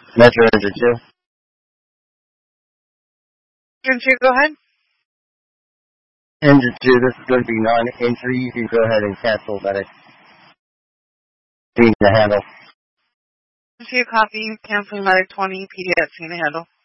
Metro Engine 2. Engine 2, go ahead. Engine 2, this is going to be non-entry. You can go ahead and cancel that. It's seen to handle. See a copy, canceling medic 20, PDS seen to handle.